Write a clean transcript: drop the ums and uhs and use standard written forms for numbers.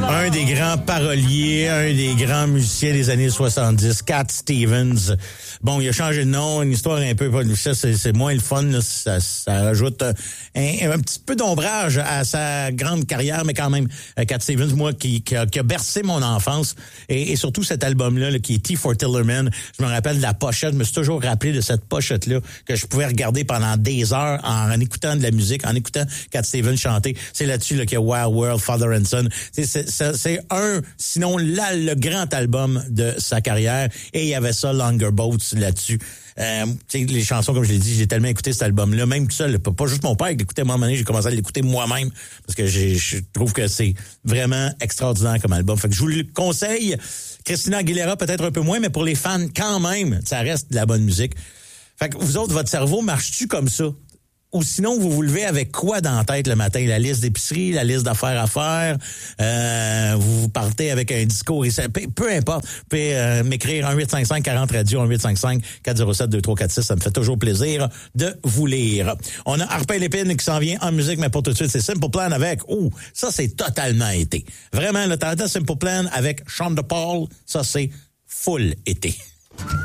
Un des grands paroliers, un des grands musiciens des années 70, Cat Stevens. Bon, il a changé de nom, une histoire un peu... Ça, c'est moins le fun. Là. Ça rajoute un petit peu d'ombrage à sa grande carrière, mais quand même, Cat Stevens, moi, qui a bercé mon enfance. Et surtout cet album-là, là, qui est T for Tillerman. Je me rappelle de la pochette. Je me suis toujours rappelé de cette pochette-là que je pouvais regarder pendant des heures en écoutant de la musique, en écoutant Cat Stevens chanter. C'est là-dessus là, qu'il y a Wild World, Father and Son. C'est sinon là, le grand album de sa carrière. Et il y avait ça, Longer Boats, là-dessus. Les chansons, comme je l'ai dit, j'ai tellement écouté cet album-là, même tout seul, pas juste mon père qui l'écoutait, moi, à un moment donné, j'ai commencé à l'écouter moi-même, parce que je trouve que c'est vraiment extraordinaire comme album. Fait que je vous le conseille. Christina Aguilera, peut-être un peu moins, mais pour les fans, quand même, ça reste de la bonne musique. Fait que vous autres, votre cerveau marche-tu comme ça? Ou sinon, vous vous levez avec quoi dans la tête le matin? La liste d'épicerie, la liste d'affaires à faire, vous partez avec un discours, peu importe. Vous pouvez m'écrire 1-855-40-radio, 1-855-407-2346. Ça me fait toujours plaisir de vous lire. On a Harpin Lépine qui s'en vient en musique, mais pour tout de suite, c'est Simple Plan avec... ça, c'est totalement été. Vraiment, le temps de Simple Plan avec Sean DePaul, ça, c'est full été.